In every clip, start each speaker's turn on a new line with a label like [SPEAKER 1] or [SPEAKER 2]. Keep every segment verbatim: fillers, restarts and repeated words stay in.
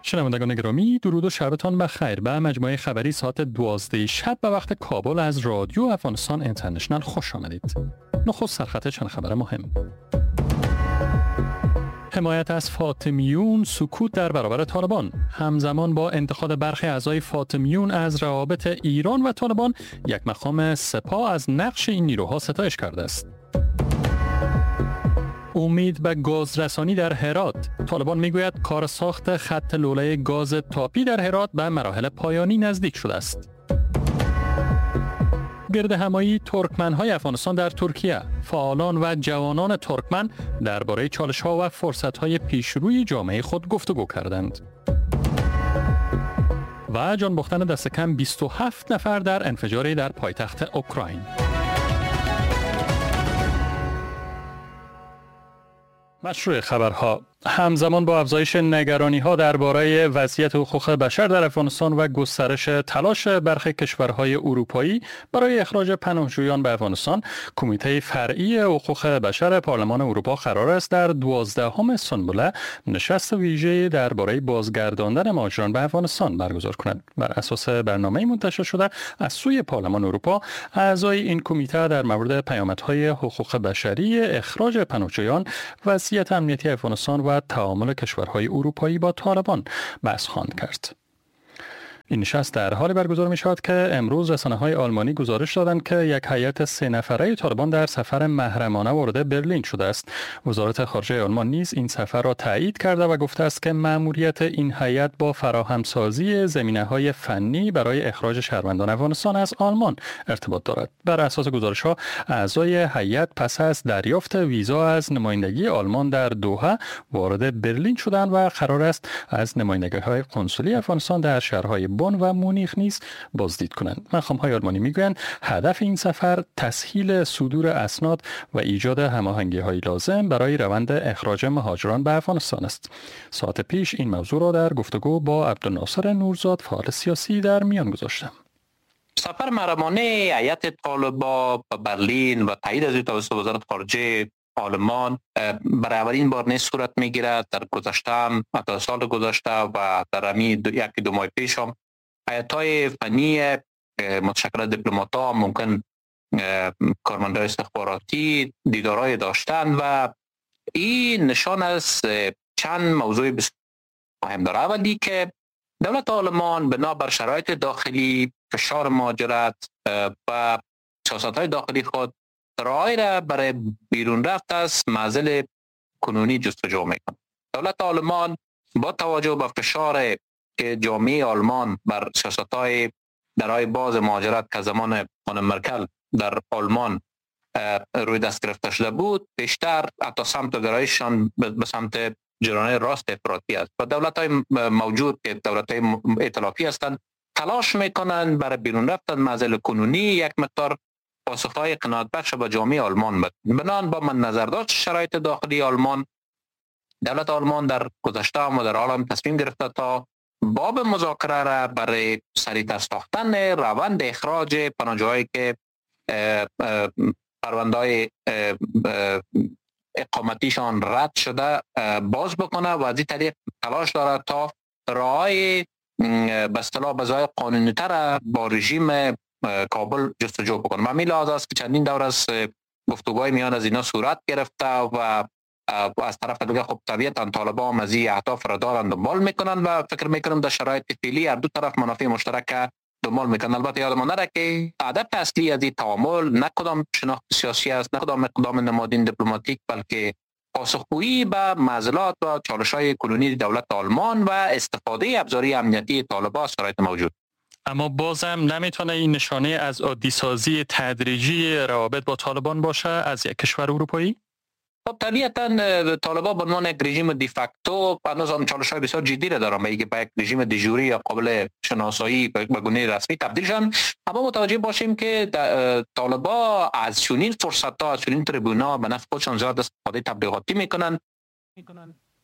[SPEAKER 1] شنوندگان گرامی، درود و شبتان بخیر. به مجموعه خبری ساعت دوازده شب به وقت کابل از رادیو افغانستان اینترنشنال خوش آمدید. نخست سرخط چند خبر مهم. حمایت از فاطمیون، سکوت در برابر طالبان. همزمان با انتقاد برخی اعضای فاطمیون از روابط ایران و طالبان، یک مقام سپاه از نقش این نیروها ستایش کرده است. امید به گازرسانی در هرات. طالبان میگوید کار ساخت خط لوله گاز تاپی در هرات به مراحل پایانی نزدیک شده است. گرد همایی ترکمن‌های افغانستان در ترکیه. فعالان و جوانان ترکمن درباره چالش‌ها و فرصت‌های پیشروی جامعه خود گفتگو کردند. و جان باختن دست کم بیست و هفت نفر در انفجاری در پایتخت اوکراین. مشروع خبرها. همزمان با افزایش نگرانی‌ها درباره وضعیت حقوق بشر در افغانستان و گسترش تلاش برخی کشورهای اروپایی برای اخراج پناهجویان به افغانستان، کمیته فرعی حقوق بشر پارلمان اروپا قرار است در دوازدهم استانبول نشست ویژه درباره بازگرداندن مهاجران به افغانستان برگزار کند. بر اساس برنامه منتشر شده از سوی پارلمان اروپا، اعضای این کمیته در مورد پیامدهای حقوق بشری اخراج پناهجویان، وضعیت امنیتی افغانستان و تعامل کشورهای اروپایی با طالبان بحث خواهند کرد. این نشست در حالی برگزار می شود که امروز رسانه‌های آلمانی گزارش دادند که یک هیئت سه نفره طالبان در سفر محرمانه وارد برلین شده است. وزارت خارجه آلمان نیز این سفر را تایید کرده و گفته است که مأموریت این هیئت با فراهمسازی زمینه‌های فنی برای اخراج شهروندان افغانستان از آلمان ارتباط دارد. بر اساس گزارش‌ها، اعضای هیئت پس از دریافت ویزا از نمایندگی آلمان در دوحه وارد برلین شدند و قرار است از نمایندگی‌های قنسولی افغانستان در شهرهای بن و مونیخ نیز بازدید کنند. مقام‌های آلمانی میگویند هدف این سفر تسهیل صدور اسناد و ایجاد هماهنگی‌های لازم برای روند اخراج مهاجران به افغانستان است. ساعت پیش این موضوع را در گفتگو با عبدالناصر نورزاد، فعال سیاسی، در میان گذاشتم.
[SPEAKER 2] سفر محرمانه هیئت طالبان به برلین و تایید از توسط وزارت خارجه آلمان برای اولین بار نیز صورت میگیرد. در گذشته هم حتی سال گذشته و در همین دو یکی دو ماه پیش هم هیئت‌های فنی متشکل از دیپلمات‌ها، ممکن کارمندان استخباراتی دیدارهای داشتن و این نشان از چند موضوع بسیار مهم داره. اولی که دولت آلمان بنا بر شرایط داخلی، فشار مهاجرت و سیاست‌های داخلی خود راه را برای بیرون رفت از معضل کنونی جستجو میکنه. دولت آلمان با توجه به فشار که جامعه آلمان بر سیاست‌های درهای باز مهاجرت که زمان خانم مرکل در آلمان روی دست گرفته شده بود، بیشتر حتی سمت گرایششان به سمت جرانه راست افراطی است و دولت‌های موجود که دولت‌های ائتلافی هستند تلاش میکنند برای بیرون رفتن معضل کنونی یک مقدار پاسخهای قناعت بخش به جامعه آلمان بد. بنان با من نظر داشت شرایط داخلی آلمان، دولت آلمان در گذشته و در حال هم تصمیم گرفته تا باب مذاکره را برای سریعتر ساختن روند اخراج پناهجویانی که پرونده‌های اقامتیشان رد شده باز بکنه و از این طریق تلاش دارد تا راه‌های به اصطلاح بزای قانونی تر با رژیم کابل جستجو بکنه. و می لحاظ است که چندین دور از گفتگوهای میان از اینا صورت گرفته و از طرف دیگه خب طبیعتا طالبان از این اهداف را دارن دنبال میکنن و فکر میکنم در شرایط فعلی هر دو طرف منافع مشترک دنبال میکنن. البته یادمان نره که هدف اصلی از این تعامل نه کدام شناخت سیاسی است، نه کدام اقدام نمادین دیپلماتیک، بلکه پاسخگویی به معضلات و چالش‌های کنونی دولت آلمان و استفاده ابزاری امنیتی طالبان از شرایط موجود.
[SPEAKER 1] اما بازم نمیتونه این نشانه از عادی سازی تدریجی روابط با طالبان باشه از یک کشور اروپایی؟
[SPEAKER 2] خب طبیعتا طالبان به عنوان یک رژیم دیفکتو هنوز هم چالش‌های بسیار جدی را دارن، میگه به یک رژیم دیجوری یا قابل شناسایی به گونه رسمی تبدیل شدن. اما متوجه باشیم که طالبان از چنین فرصت‌ها، از چنین تریبون‌ها به نفع خودشان زیاد استفاده تبلیغاتی میکنن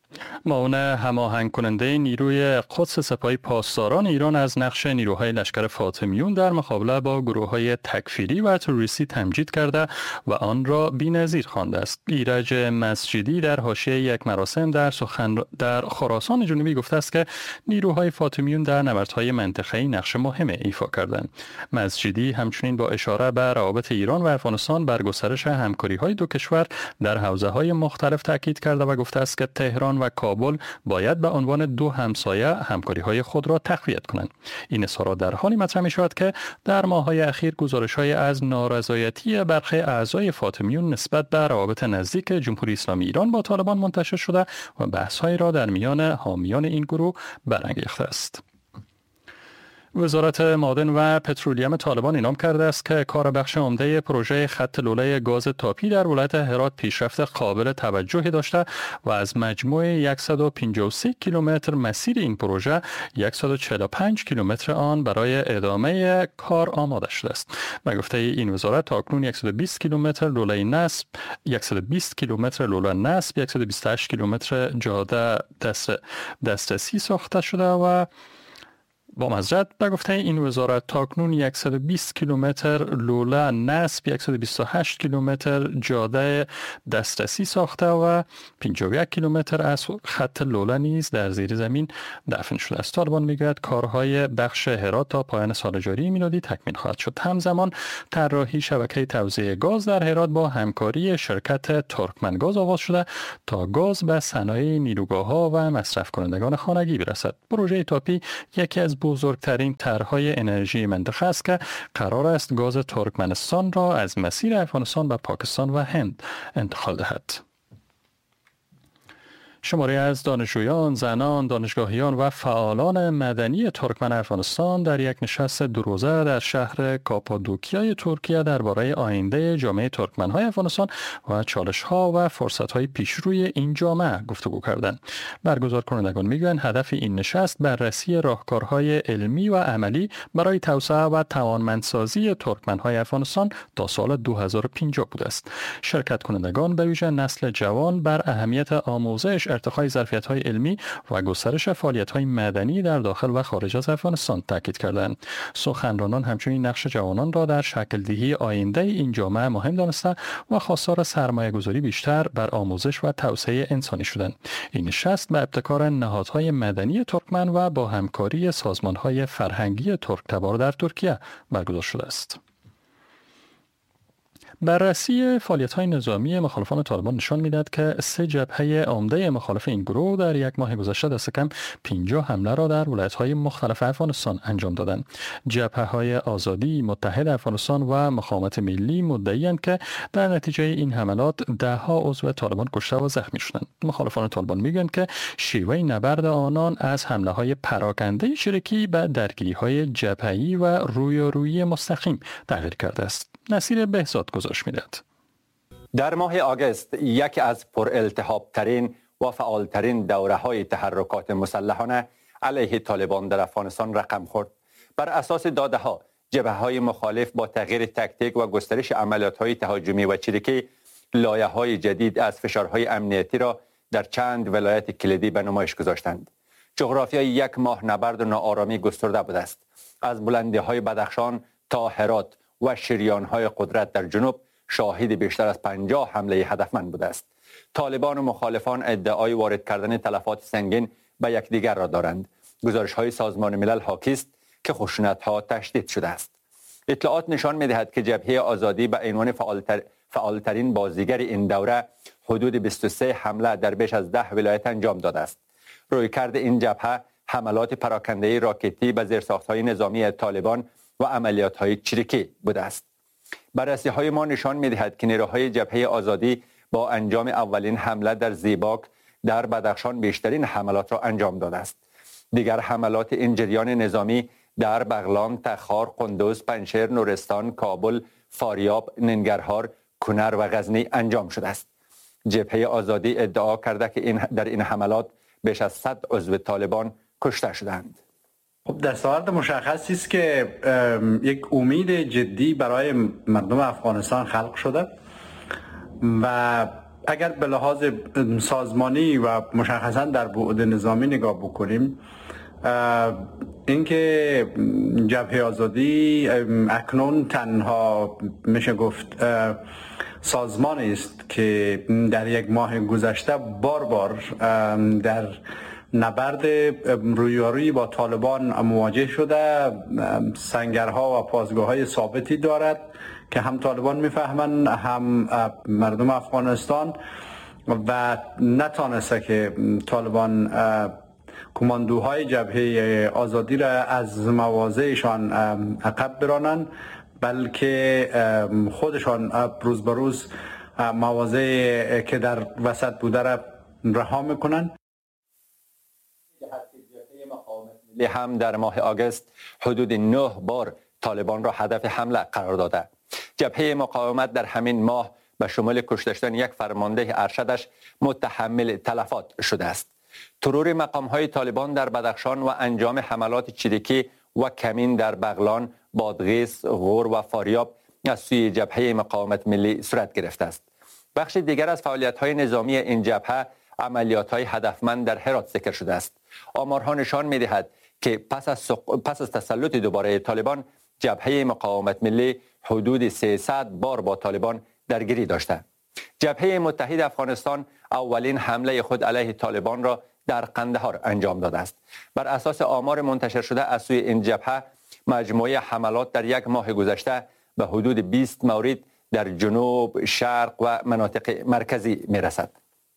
[SPEAKER 1] معاون هماهنگ کننده نیروی قدس سپاهی پاسداران ایران از نقش نیروهای لشکر فاطمیون در مقابله با گروه‌های تکفیری و تروریستی تمجید کرده و آن را بی‌نظیر خوانده است. ایرج مسجدی در حاشیه یک مراسم در سخن در خراسان جنوبی گفته است که نیروهای فاطمیون در نبردهای منطقه‌ای نقش مهم ایفا کردند. مسجدی همچنین با اشاره به روابط ایران و افغانستان بر گسترش همکاری‌های دو کشور در حوزه‌های مختلف تاکید کرده و گفته است که تهران و کابل باید به عنوان دو همسایه همکاری‌های خود را تقویت کنند. این اظهارات در حالی مطرح می‌شود که در ماه‌های اخیر گزارش‌های از نارضایتی برخی اعضای فاطمیون نسبت به روابط نزدیک جمهوری اسلامی ایران با طالبان منتشر شده و بحث‌هایی را در میان حامیان این گروه برانگیخته است. وزارت معادن و پترولیم طالبان اعلام کرده است که کار بخش عمده پروژه خط لوله گاز تاپی در ولایت هرات پیشرفت قابل توجهی داشته و از مجموع صد و پنجاه و سه کیلومتر مسیر این پروژه صد و چهل و پنج کیلومتر آن برای ادامه کار آماده شده است. به گفته این وزارت تاکنون صد و بیست کیلومتر لوله نصب، صد و بیست کیلومتر لوله نصب، صد و بیست و هشت کیلومتر جاده دست دسترسی ساخته شده و با مزرعت به گفته این وزارت تاکنون صد و بیست کیلومتر لوله نصب، صد و بیست و هشت کیلومتر جاده دسترسی ساخته و پنجاه و یک کیلومتر از خط لوله نیز در زیر زمین دفن شده است. طالبان میگوید کارهای بخش هرات تا پایان سال جاری میلادی تکمیل خواهد شد. همزمان طراحی شبکه توزیع گاز در هرات با همکاری شرکت ترکمنگاز آغاز شده تا گاز به صنایع نیروگاه‌ها و مصرف کنندگان خانگی برسد. پروژه تاپی یکی از بزرگترین طرح‌های انرژی منطقه است که قرار است گاز ترکمنستان را از مسیر افغانستان به پاکستان و هند انتقال دهد. شماری از دانشجویان، زنان، دانشگاهیان و فعالان مدنی ترکمن افغانستان در یک نشست دو روزه در شهر کاپادوکیای ترکیه درباره آینده جامعه ترکمن‌های افغانستان و چالش‌ها و فرصت‌های پیشروی این جامعه گفتگو کردند. برگزار کنندگان می‌گویند هدف این نشست بررسی راهکارهای علمی و عملی برای توسعه و توانمندسازی ترکمن‌های افغانستان تا سال دو هزار و پنجاه بوده است. شرکت کنندگان به ویژه نسل جوان بر اهمیت آموزش، ارتقای ظرفیت‌های علمی و گسترش فعالیت‌های مدنی در داخل و خارج از افغانستان تاکید کردند. سخنرانان همچنین نقش جوانان را در شکل‌دهی آینده این جامعه مهم دانسته و خواستار سرمایه‌گذاری بیشتر بر آموزش و توسعه انسانی شدند. این نشست به ابتکار نهادهای مدنی ترکمن و با همکاری سازمان‌های فرهنگی ترک‌تبار در ترکیه برگزار شده است. بررسی فعالیت‌های نظامی مخالفان طالبان نشان می‌دهد که سه جبهه عمده مخالف این گروه در یک ماه گذشته دست کم پنجاه حمله را در ولایت‌های مختلف افغانستان انجام دادند. جبهه‌های آزادی، متحد افغانستان و مقاومت ملی مدعی‌اند که در نتیجه این حملات ده‌ها عضو طالبان کشته و زخمی شدند. مخالفان طالبان می‌گویند که شیوه نبرد آنان از حمله‌های پراکنده چریکی به درگیری‌های جبهه‌ای و رویارویی مستقیم تغییر کرده است. نصیر بهزاد گزارش می‌دهد.
[SPEAKER 3] در ماه آگوست یکی از پرالتهاب ترین و فعالترین دوره‌های تحرکات مسلحانه علیه طالبان در افغانستان رقم خورد. بر اساس داده‌ها جبهه‌های مخالف با تغییر تکتیک و گسترش عملیات‌های تهاجمی و چریکی لایه‌های جدید از فشارهای امنیتی را در چند ولایت کلیدی به نمایش گذاشتند. جغرافیای یک ماه نبرد و ناآرامی گسترده بوده است. از بلندی‌های بدخشان تا هرات و شریان‌های قدرت در جنوب شاهد بیشتر از پنجاه حمله هدفمند بوده است. طالبان و مخالفان ادعای وارد کردن تلفات سنگین به یکدیگر را دارند. گزارش‌های سازمان ملل حاکی است که خشونت‌ها تشدید شده است. اطلاعات نشان می‌دهد که جبهه آزادی به عنوان فعالتر فعالترین بازیگر این دوره حدود بیست و سه حمله در بیش از ده ولایت انجام داده است. رویکرد این جبهه حملات پراکنده راکتی به زیرساخت‌های نظامی طالبان و عملیات‌های چریکی بوده است. بررسی‌های ما نشان می‌دهد که نیروهای جبهه آزادی با انجام اولین حمله در زیباک در بدخشان بیشترین حملات را انجام داده است. دیگر حملات این جریان نظامی در بغلان، تخار، قندوز، پنجشیر، نورستان، کابل، فاریاب، ننگرهار، کنر و غزنی انجام شده است. جبهه آزادی ادعا کرده که این در این حملات بیش از صد عضو طالبان کشته شدند.
[SPEAKER 4] خب دستاورد مشخصی است که یک امید جدی برای مردم افغانستان خلق شده و اگر به لحاظ سازمانی و مشخصا در بعد نظامی نگاه بکنیم، اینکه جبهه آزادی اکنون تنها میشه گفت سازمانی است که در یک ماه گذشته بار بار در نبرد رویارویی با طالبان مواجه شده، سنگرها و پاسگاه‌های ثابتی دارد که هم طالبان میفهمند هم مردم افغانستان، و نتانسته که طالبان کماندوهای جبهه آزادی را از مواضعشان عقب برانند، بلکه خودشان روز به روز مواضع که در وسط بوده را رها میکنند.
[SPEAKER 3] هم در ماه آگوست حدود نه بار طالبان را هدف حمله قرار داده. جبهه مقاومت در همین ماه به شمول کشته شدن یک فرمانده ارشدش متحمل تلفات شده است. ترور مقام‌های طالبان در بدخشان و انجام حملات چریکی و کمین در بغلان، بادغیس، غور و فاریاب از سوی جبهه مقاومت ملی صورت گرفته است. بخش دیگر از فعالیت‌های نظامی این جبهه عملیات‌های هدفمند در هرات ذکر شده است. آمارها نشان می‌دهد که پس از سق... پس از تسلط دوباره طالبان، جبهه مقاومت ملی حدود سیصد بار با طالبان درگیری داشته. جبهه متحد افغانستان اولین حمله خود علیه طالبان را در قندهار انجام داده است. بر اساس آمار منتشر شده از سوی این جبهه، مجموعه حملات در یک ماه گذشته به حدود بیست مورد در جنوب، شرق و مناطق مرکزی می رسد.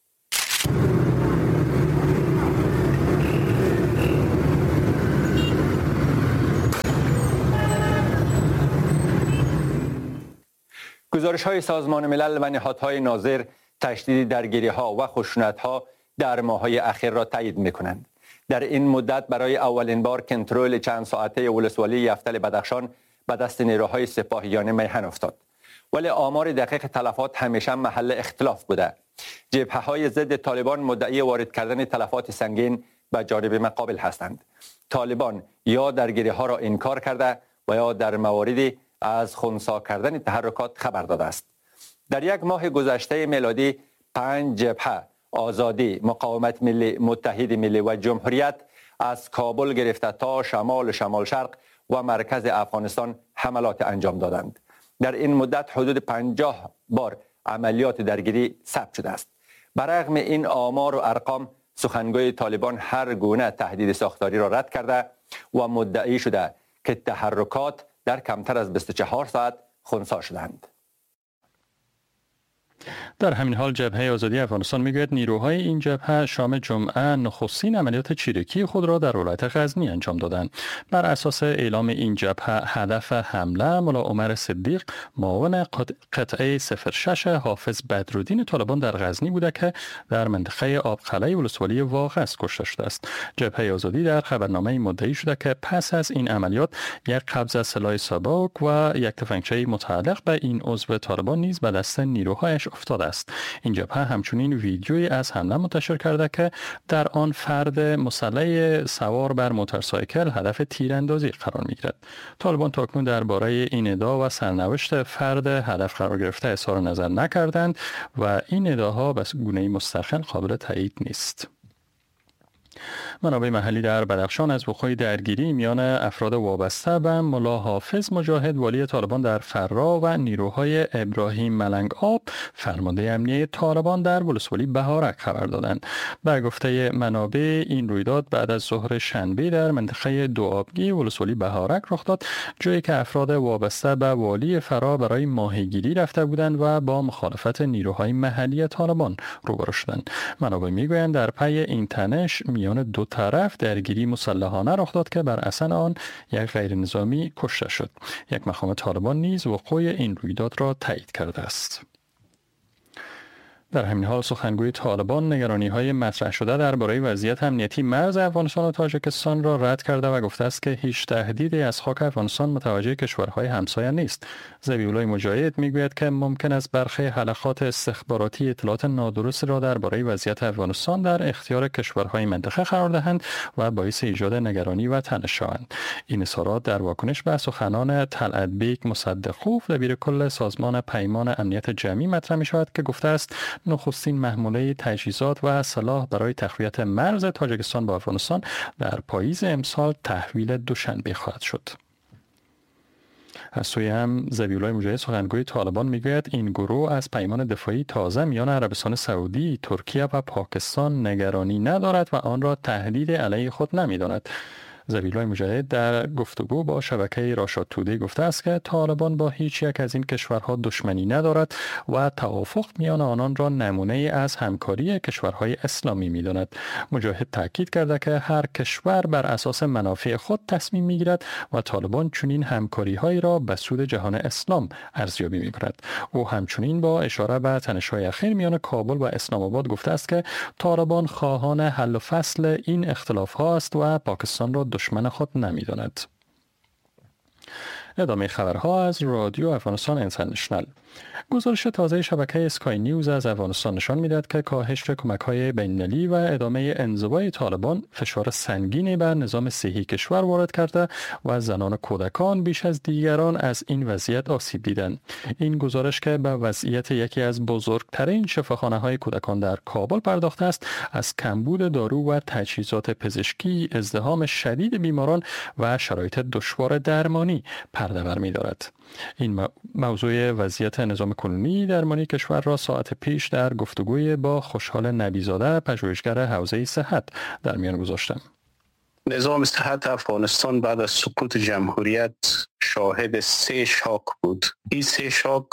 [SPEAKER 3] گزارش های سازمان ملل و نهادهای ناظر تشدید درگیری ها و خشونت ها در ماه‌های اخیر را تایید می کنند. در این مدت برای اولین بار کنترل چند ساعته ولسوالی یفتل بدخشان به دست نیروهای سپاهیانه میهن افتاد. ولی آمار دقیق تلفات همیشه محل اختلاف بوده. جبهه های ضد طالبان مدعی وارد کردن تلفات سنگین به جانب مقابل هستند. طالبان یا درگیری ها را انکار کرده و یا در مواردی از خنثی کردن تحرکات خبر داده است. در یک ماه گذشته میلادی پنج جبهه، آزادی، مقاومت ملی، متحد ملی و جمهوریت از کابل گرفته تا شمال شمال شرق و مرکز افغانستان حملات انجام دادند. در این مدت حدود پنجاه بار عملیات درگیری ثبت شده است. برغم این آمار و ارقام، سخنگوی طالبان هر گونه تهدید ساختاری را رد کرده و مدعی شده که تحرکات در کمتر از بیست و چهار ساعت خنثی شدند.
[SPEAKER 1] در همین حال جبهه آزادی افغانستان میگوید نیروهای این جبهه شام جمعه نخستین عملیات چریکی خود را در ولایت غزنی انجام دادند. بر اساس اعلام این جبهه، هدف حمله ملا عمر صدیق، معاون قطعه صفر شش حافظ بدرالدین طالبان در غزنی بوده که در منطقه آبقلعه ولسوالی واغس کشته شده است. جبهه آزادی در خبرنامه مدعی شده که پس از این عملیات یک قبض از سلاح سبک و یک تفنگچه متعلق به این عضو طالبان نیز به دست نیروهایش افتاده است. این جبهه همچنین ویدیویی از حمله منتشر کرده که در آن فرد مسلح سوار بر موتورسایکل هدف تیراندازی قرار می‌گیرد. طالبان تاکنون درباره این ادعا و سرنوشت فرد هدف قرار گرفته اظهار نظر نکردند و این ادعاها به گونه‌ای مستقل قابل تایید نیست. منابع محلی در بدخشان از وقوع درگیری میان افراد وابسته به ملا حافظ مجاهد والی طالبان در فرا و نیروهای ابراهیم ملنگ آب فرمانده امنیه طالبان در ولسوالی بهارک خبر دادند. به گفته منابع، این رویداد بعد از ظهر شنبه در منطقه دوآبگی ولسوالی بهارک رخ داد، جایی که افراد وابسته به والی فرا برای ماهیگیری رفته بودند و با مخالفت نیروهای محلی طالبان روبرو شدند. منابع میگویند در پی این تنش میان دو طرف درگیری مسلحانه رخ داد که بر اثر آن یک غیر نظامی کشته شد. یک مقام طالبان نیز وقوع این رویداد را تایید کرده است. در همین حال سخنگوی طالبان نگرانی‌های مطرح شده درباره وضعیت امنیتی مرز افغانستان و تاجیکستان را رد کرده و گفته است که هیچ تهدیدی از خاک افغانستان متوجه کشورهای همسایه نیست. ذبیح‌الله مجاهد میگوید که ممکن است برخی حلقات استخباراتی اطلاعات نادرست را درباره وضعیت افغانستان در اختیار کشورهای منطقه قرار دهند و باعث ایجاد نگرانی و تنش شوند. این اظهارات در واکنش به سخنان طلعت بیگ مصدقوف دبیر کل سازمان پیمان امنیت جمعی مطرح می‌شود که گفته است نخستین محموله تجهیزات و سلاح برای تقویت مرز تاجیکستان با افغانستان در پاییز امسال تحویل دوشنبه خواهد شد. از سوی هم ذبیح الله مجاهد سخنگوی طالبان میگوید این گروه از پیمان دفاعی تازه میان عربستان سعودی، ترکیه و پاکستان نگرانی ندارد و آن را تهدید علیه خود نمیداند. ذبیح الله مجاهد در گفتگو با شبکه راشاد تودی گفته است که طالبان با هیچ یک از این کشورها دشمنی ندارد و توافق میان آنان را نمونه از همکاری کشورهای اسلامی می‌داند. مجاهد تاکید کرده که هر کشور بر اساس منافع خود تصمیم می‌گیرد و طالبان چنین همکاری‌هایی را به سود جهان اسلام ارزیابی می‌کند. او همچنین با اشاره به تنش‌های اخیر میان کابل و اسلام آباد گفته است که طالبان خواهان حل و فصل این اختلاف‌ها است و پاکستان را دشمن خود نمی‌داند. ادامه خبرها از رادیو افغانستان اینترنشنال. گزارش تازه شبکه اسکای نیوز از افغانستان نشان می‌دهد که کاهش کمک‌های بین‌المللی و ادامه انزوای طالبان فشار سنگینی بر نظام صحی کشور وارد کرده و زنان و کودکان بیش از دیگران از این وضعیت آسیب دیدند. این گزارش که به وضعیت یکی از بزرگترین شفاخانه‌های کودکان در کابل پرداخته است، از کمبود دارو و تجهیزات پزشکی، ازدحام شدید بیماران و شرایط دشوار درمانی پرده برمی‌دارد. این موضوع وضعیت نظام کنونی درمانی کشور را ساعت پیش در گفتگوی با خوشحال نبیزاده پژوهشگر حوزه صحت در میان گذاشتم.
[SPEAKER 5] نظام صحت افغانستان بعد از سقوط جمهوریت شاهد سه شاک بود. این سه شاک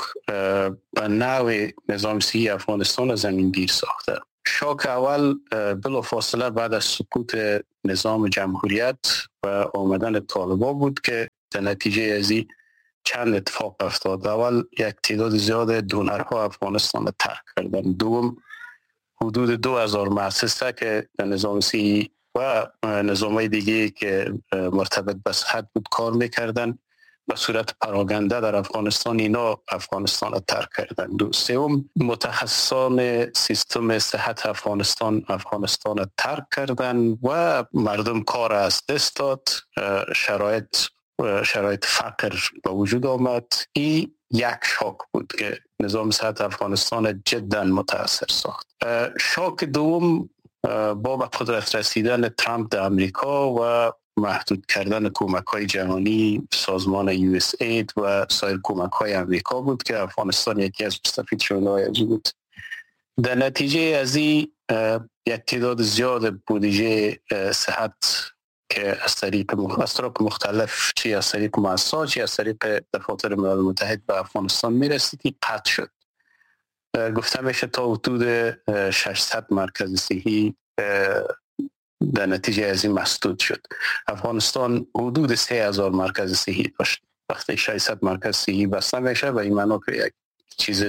[SPEAKER 5] به نوع نظام صحی افغانستان زمین گیر ساخته. شاک اول بلافاصله بعد از سقوط نظام جمهوریت و آمدن طالبان بود که در نتیجه از این چند اتفاق افتاد. اول یک تعداد زیاد دونرها افغانستان را ترک کردن. دوم حدود دو هزار مؤسسه که در نظام صحی و نظامهای دیگه که مرتبط به صحت بود کار میکردن به صورت پراگنده در افغانستان، اینا افغانستان را ترک کردن. دو سوم متخصصان سیستم صحت افغانستان افغانستان را ترک کردن و مردم کار از دست داد. شرایط شرایط فقر به وجود آمد. این یک شاک بود که نظام صحت افغانستان جدا متاثر ساخت. شاک دوم با به قدرت رسیدن ترامپ در امریکا و محدود کردن کمک های جهانی، سازمان یو اس اید و سایر کمک های امریکا بود که افغانستان یکی از مستفید شده‌های از بود. در نتیجه از این یک تعداد زیاد بودجه صحت که از طریق مختلف مختلف چی از طریق مؤسسات چی از طریق دفاتر ملل متحد به افغانستان میرسید قطع شد. گفته میشه تا حدود ششصد مرکز صحی در نتیجه از این مسدود شد. افغانستان حدود سه هزار مرکز صحی داشت. وقتی ششصد مرکز صحی بسته میشه و این معنی که یک چیز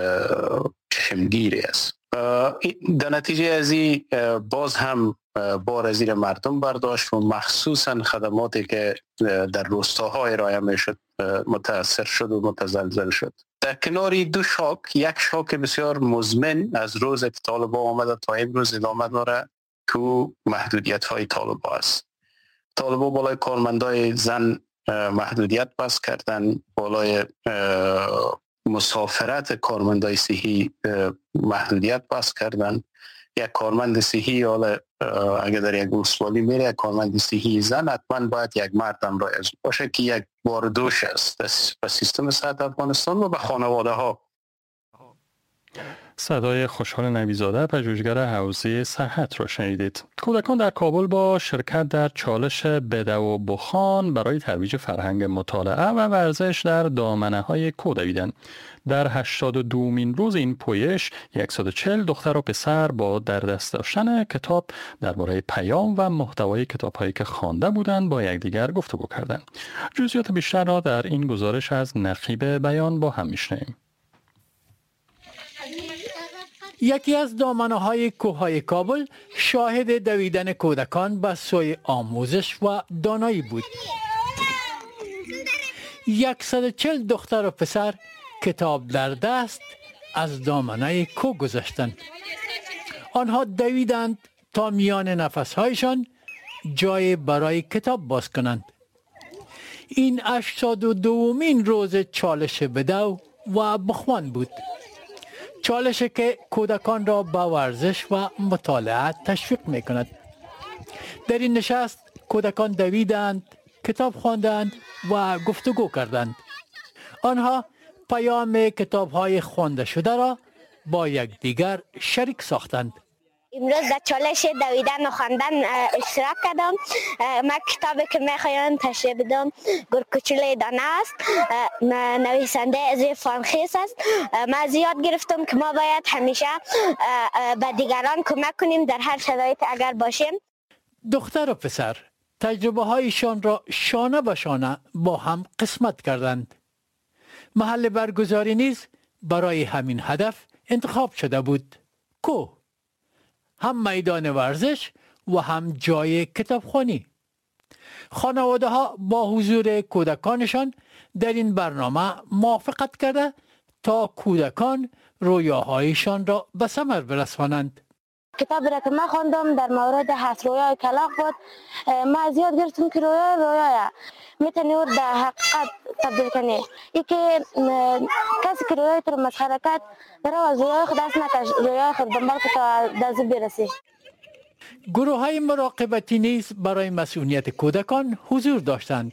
[SPEAKER 5] چشمگیری است. در نتیجه از این باز هم بار از زیر مردم برداشت و مخصوصا خدماتی که در روستاهای ارائه میشد متاثر شد و متزلزل شد. در کنار دو شاک، یک شاک بسیار مزمن از روز که طالبان آمده تا امروز ادامه داره که محدودیت های طالبان است. طالبان بالای کارمندای زن محدودیت بس کردن، بالای مسافرت کارمندای صحی محدودیت بس کردن. یک کارمند صحی حالا اگر در یک ولسوالی میره، یک کارمند صحی زن حتما باید یک مردم را از باشه که یک بار دوش است به سیستم صحت افغانستان و به خانواده ها.
[SPEAKER 1] صدای خوشحال نبیزاده پژوهشگر حوزه صحت را شنیدید. کودکان در کابل با شرکت در چالش بده و بخوان برای ترویج فرهنگ مطالعه و ورزش در دامنه‌های کو دویدند. در هشتاد و دومین روز این پویش صد و چهل دختر و پسر با در دست داشتن کتاب درباره پیام و محتوای کتاب‌هایی که خوانده بودند با یکدیگر گفتگو کردند. جزئیات بیشتر را در این گزارش از نقیب بیان با هم می‌شنویم.
[SPEAKER 6] یکی از دامنه‌های کوههای کابل شاهد دویدن کودکان به سوی آموزش و دانایی بود. صد و چهل دختر و پسر کتاب در دست از دامنه کوه گذشتند. آنها دویدند تا میان نفسهایشان جای برای کتاب باز کنند. این هشتاد و دومین روز چالش بدو و بخوان بود. چالشی که کودکان را به ورزش و مطالعه تشویق می کند. در این نشست کودکان دویدند، کتاب خواندند و گفتگو کردند. آنها پیام کتاب‌های خوانده شده را با یکدیگر شریک ساختند.
[SPEAKER 7] امروز در چالش دویدن و خواندن اشتراک کردم. من کتابی که میخوایم تشریح بدم گرگ کوچولوی دانه است. نویسنده ازی فانخیس است. من زیاد گرفتم که ما باید همیشه به دیگران کمک کنیم در هر شرایط اگر باشیم.
[SPEAKER 6] دختر و پسر تجربه هایشان را شانه به شانه با هم قسمت کردند. محل برگزاری نیز برای همین هدف انتخاب شده بود. کو هم میدان ورزش و هم جای کتابخوانی. خانواده ها با حضور کودکانشان در این برنامه موافقت کرده تا کودکان رویاهایشان را به ثمر برسانند.
[SPEAKER 8] کتابی را که من خواندم در مورد هست رویای کلاغ بود. من زیاد گرفتم که رویا رویاه میتونی او در حقیقت تبدیل کنی. ای که کسی که رویای تو رو مسخره کرد برای از رویای خود دست نکش، رویای خود دنبال که تا دست برسی.
[SPEAKER 6] گروه های مراقبتی نیز برای مسئولیت کودکان حضور داشتند.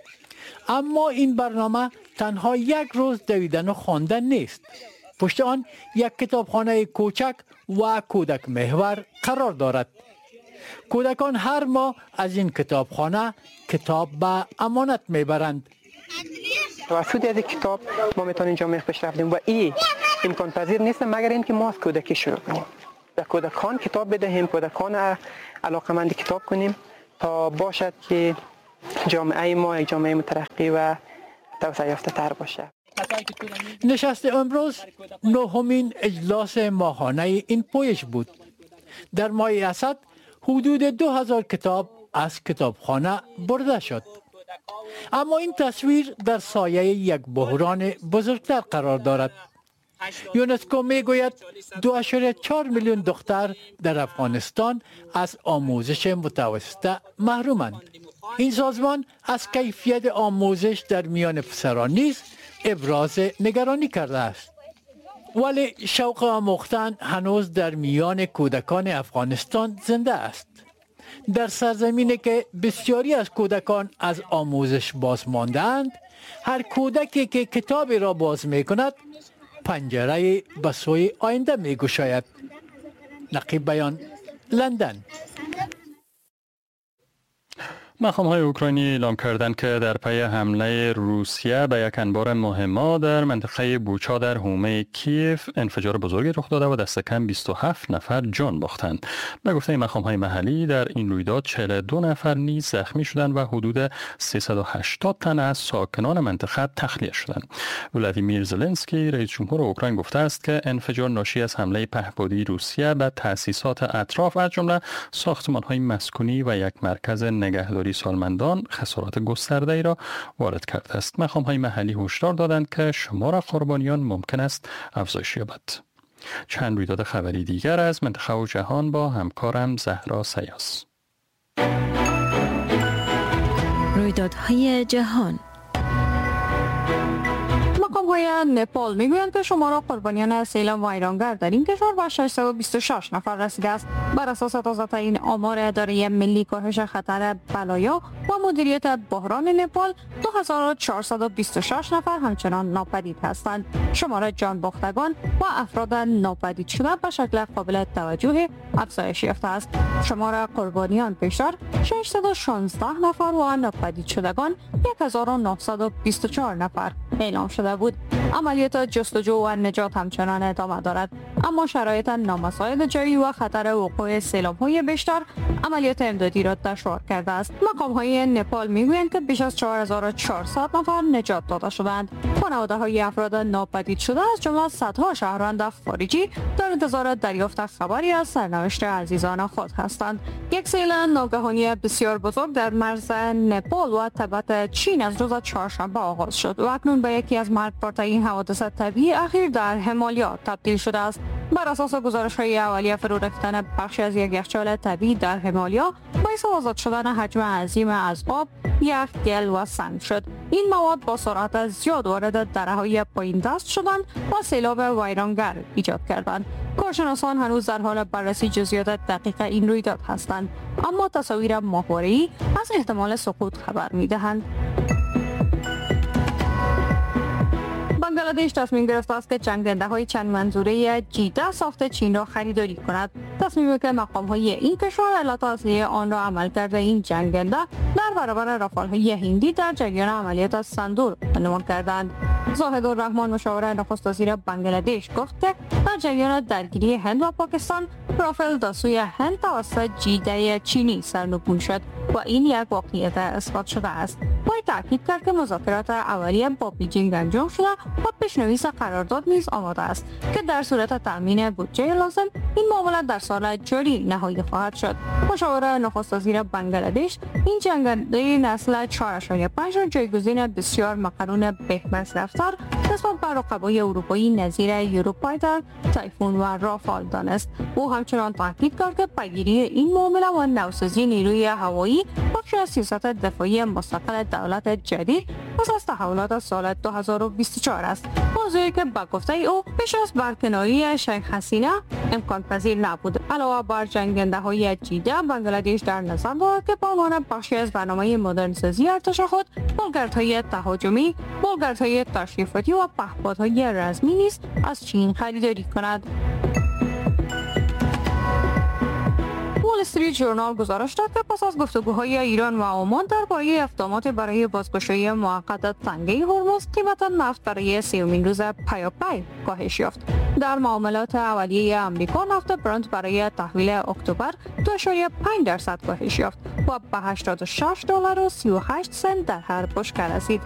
[SPEAKER 6] اما این برنامه تنها یک روز دویدن و خواندن نیست. پشت آن یک کتابخانه کوچک و کودک محور قرار دارد. کودکان هر ماه از این کتابخانه کتاب به امانت میبرند.
[SPEAKER 9] توسط از کتاب ما میتونیم جامعه پیشرفت بدیم و این امکان پذیر نیست مگر اینکه ما از کودکی شروع کنیم. به کودکان کتاب بدهیم، کودکان علاقمند کتاب کنیم تا باشد که جامعه ما یک جامعه مترقی و توسعه یافته تر باشه.
[SPEAKER 6] نشست امروز نهمین اجلاس ماهانه این پویش بود. در ماه اسد حدود دو هزار کتاب از کتابخانه برده شد. اما این تصویر در سایه یک بحران بزرگتر قرار دارد. یونسکو میگوید دو اشاره چهار میلیون دختر در افغانستان از آموزش متوسطه محرومند. این سازمان از کیفیت آموزش در میان پسران نیز ابراز نگرانی کرده است. ولی شوق آموختن هنوز در میان کودکان افغانستان زنده است. در سرزمینی که بسیاری از کودکان از آموزش باز مانده‌اند، هر کودکی که کتابی را باز می کند پنجره به سوی آینده می گشاید. نقیب بیان، لندن.
[SPEAKER 1] مقام‌های اوکراینی اعلام کردند که در پی حمله روسیه به یک انبار مهمه در منطقه بوچا در حومه کیف انفجار بزرگی رخ داده و دست کم بیست و هفت نفر جان باختند. به گفته مقام‌های محلی در این رویداد چهل و دو نفر نیز زخمی شدند و حدود سیصد و هشتاد تن از ساکنان منطقه تخلیه شدند. ولادیمیر زلنسکی رئیس جمهور اوکراین گفته است که انفجار ناشی از حمله پهپادی روسیه به تأسیسات اطراف از جمله ساختمان‌های مسکونی و یک مرکز نگهداری سالمندان خسارات گسترده‌ای را وارد کرده است. مقام‌های محلی هشدار دادند که شمار قربانیان ممکن است افزایش یابد. چند رویداد خبری دیگر از منطقه و جهان با همکارم زهرا سیاس.
[SPEAKER 10] رویدادهای جهان.
[SPEAKER 11] مقام‌های نپال میگویند که شمار قربانیان سیلاب ویرانگر در این کشور به ششصد و بیست و شش نفر رسیده است. بر اساس تازه‌ترین آمار اداره ملی کاهش خطر بلایا و مدیریت بحران نپال، دو هزار و چهارصد و بیست و شش نفر همچنان ناپدید هستند. شمار جان باختگان و افراد ناپدید شده به شکل قابل توجه افزایش یافته است. شمار قربانیان پیشتر ششصد و شانزده نفر و ناپدید شدگان یک هزار و نهصد و بیست و چهار نفر اعلام شده بود. عملیات جستجو و نجات همچنان ادامه دارد، اما شرایط نامساعد جویی و خطر وقوع سیلاب‌های بیشتر عملیات امدادی را دشوار کرده است. مقام‌های نپال میگویند که بیش از چهار هزار و چهارصد نفر نجات داده شدند. خانواده‌های افراد ناپدید شده از جمله صدها شهروند خارجی در انتظار دریافت خبری از سرنوشت عزیزان خود هستند. یک سیل ناگهانی بسیار بزرگ در مرز نپال و تبت چین از روز چهارشنبه آغاز شد و اکنون به یکی از مرگبارترین حوادث طبیعی اخیر در همالیا تبدیل شده است. بر اساس گزارش‌های اولیه فرو رفتن بخشی از یک یخچال طبیعی در همالیا باعث آزاد شدن حجم عظیم از آب، یخ، گل و سنگ شد. این مواد با سرعت زیاد وارد دره‌های پایین دست شدند و سیلاب ویرانگر ایجاد کردند. کارشناسان هنوز در حال بررسی جزئیات دقیق این رویداد هستند، اما تصاویر ماهواره‌ای از احتمال سقوط خبر می‌دهند. بنگلادش تصمیم گرفته است که جنگنده‌های چند منظوره جی ده ساخت چین را خریداری کند. تصمیمی که مقام‌های این کشور علت اصلی آن را عمل کرده این جنگنده در برابر رافال‌های هندی در جریان عملیات سندور عنوان کردند. زاهد الرحمن مشاور نخست وزیر بنگلادش گفت که در جریان درگیری هند و پاکستان رافال در سوی هند توسط جی ده چینی سرنگون شد و این یک واقعیت اثبات شده است. وی تاکید کرد که مذاکرات اولیه با بیجینگ انجام شده و پیشنویس قرارداد نیز آماده است که در صورت تامین بودجه لازم این معامله در سال جاری نهایی خواهد شد. مشاور نخست وزیر بنگلادش این جنگنده نسل چهار اشاریه پنج را جایگزین بسیار مقرون بهمصرف‌تر نسبت به رقبای اروپایی نظیر یوروفایتر، تایفون و رافال دانست. او همچنان تاکید کرد که پیگیری این معامله و نوسازی نیروی هوایی بخشی از سیاست دفاعی مستقل دولت جدید پس از تحولات سال دو هزار و بیست و چهار است. موضوعی که با گفته او پیش از برکناری شیخ حسینه امکان پذیر نبود. علاوه بر جنگنده های جی ده، بنگلادش در نظر دارد که به عنوان بخشی از برنامه مدرنسازی ارتش خود بولگردهای تهاجمی، بولگردهای تشریفاتی و پهپادهای رزمی نیز از چین خریداری کند. وال استریت ژورنال گزارش داد که پس از گفتگوهای ایران و عمان درباره اقدامات برای بازگشایی موقت تنگه هرمز، قیمت نفت برای سومین روز پیاپی کاهش یافت. در معاملات اولیه آمریکا نفت برنت برای تحویل اکتبر دو اشاریه پنج درصد کاهش یافت و به هشتاد و شش دلار و سی و هشت سنت در هر بشکه رسید.